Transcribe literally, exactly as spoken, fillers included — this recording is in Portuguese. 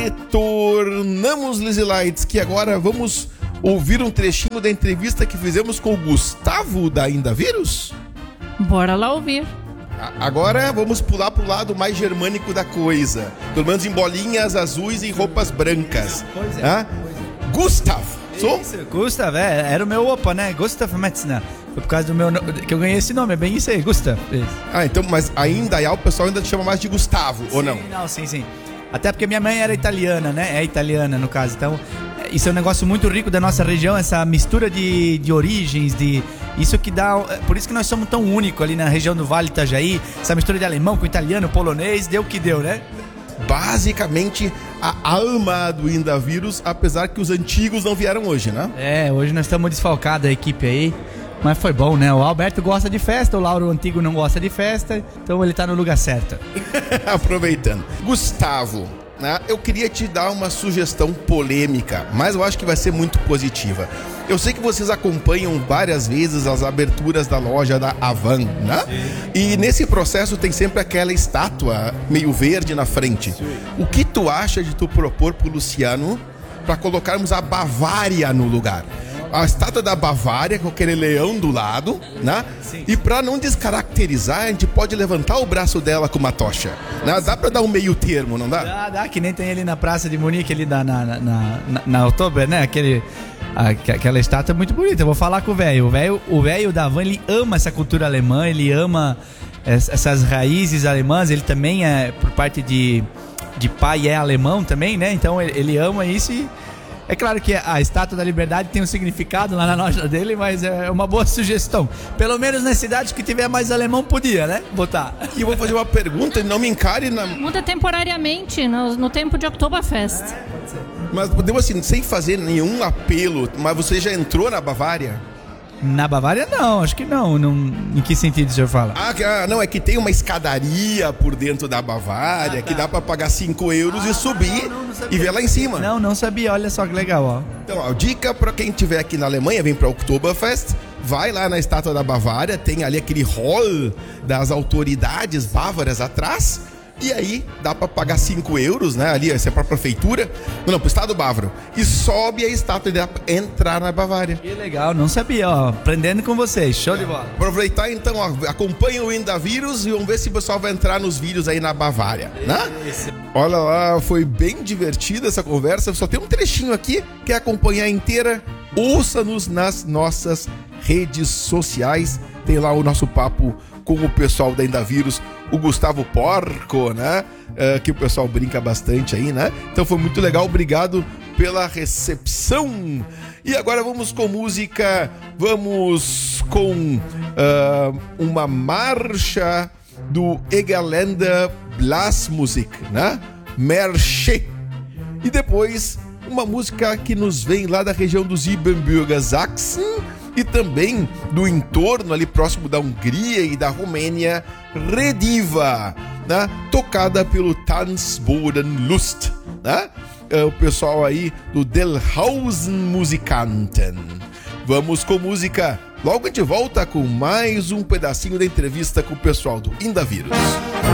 Retornamos, Lazy Lights, que agora vamos ouvir um trechinho da entrevista que fizemos com o Gustavo da Indavírus. Bora lá ouvir. Agora vamos pular pro lado mais germânico da coisa. Pelo menos em bolinhas azuis e roupas brancas. Pois é. Ah? Gustav. Sou? Isso, Gustav, é, era o meu opa, né? Gustav Metzner. Foi por causa do meu que eu ganhei esse nome, é bem isso aí, Gustav. Isso. Ah, então, mas ainda é o pessoal ainda te chama mais de Gustavo, Sim, ou não? Não, sim, sim. Até porque minha mãe era italiana, né? É italiana, no caso. Então, isso é um negócio muito rico da nossa região, essa mistura de, de origens, de... Isso que dá... Por isso que nós somos tão únicos ali na região do Vale Itajaí. Essa mistura de alemão com italiano, polonês, deu o que deu, né? Basicamente, a alma do Indavírus, apesar que os antigos não vieram hoje, né? É, hoje nós estamos desfalcados a equipe aí. Mas foi bom, né? O Alberto gosta de festa, o Lauro Antigo não gosta de festa. Então ele tá no lugar certo. Aproveitando. Gustavo, né? Eu queria te dar uma sugestão polêmica, mas eu acho que vai ser muito positiva. Eu sei que vocês acompanham várias vezes as aberturas da loja da Avan, né? Sim. E nesse processo tem sempre aquela estátua meio verde na frente. Sim. O que tu acha de tu propor pro Luciano para colocarmos a Bavária no lugar? A estátua da Bavária com aquele leão do lado, né? Sim. E pra não descaracterizar, a gente pode levantar o braço dela com uma tocha, né? Dá pra dar um meio termo, não dá? Dá, dá, que nem tem ali na Praça de Munique, ali na, na, na, na, na Oktober, né? Aquele, a, aquela estátua é muito bonita. Eu vou falar com o velho. O velho o velho da Van, ele ama essa cultura alemã, ele ama essas raízes alemãs. Ele também é, por parte de, de pai, é alemão também, né? Então ele, ele ama isso e... É claro que a Estátua da Liberdade tem um significado lá na loja dele, mas é uma boa sugestão. Pelo menos nas cidades que tiver mais alemão, podia, né? Botar. E eu vou fazer uma pergunta, não me encare na... Muda temporariamente, no, no tempo de Oktoberfest. É, pode ser. Mas podemos assim, sem fazer nenhum apelo, mas você já entrou na Bavária? Na Bavária não, acho que não. não em que sentido o senhor fala? Ah, não, é que tem uma escadaria por dentro da Bavária, ah, tá. Que dá pra pagar cinco euros ah, e subir não, não, não e ver lá em cima. Não, não sabia, olha só que legal, ó. Então, ó, dica pra quem estiver aqui na Alemanha, vem pra Oktoberfest, vai lá na Estátua da Bavária, tem ali aquele hall das autoridades bávaras atrás. E aí, dá pra pagar cinco euros, né? Ali, essa é pra prefeitura. Não, não, pro estado bávaro. E sobe a estátua e dá pra entrar na Bavária. Que legal, não sabia, ó. Aprendendo com vocês, show é. de bola. Aproveitar então, ó, acompanha o Indavírus e vamos ver se o pessoal vai entrar nos vídeos aí na Bavária, né? Isso. Olha lá, foi bem divertida essa conversa. Só tem um trechinho aqui, quer acompanhar inteira? Ouça-nos nas nossas redes sociais. Tem lá o nosso papo com o pessoal da Indavírus, o Gustavo Porco, né? Uh, que o pessoal brinca bastante aí, né? Então foi muito legal, obrigado pela recepção. E agora vamos com música, vamos com uh, uma marcha do Egerländer Blasmusik, né? Merche. E depois uma música que nos vem lá da região dos Siebenbürger Sachsen, e também do entorno ali próximo da Hungria e da Romênia, Rediva, né? Tocada pelo Tanzboden Lust, né? É o pessoal aí do Delhausen Musikanten. Vamos com música, logo a gente volta com mais um pedacinho da entrevista com o pessoal do Indavírus.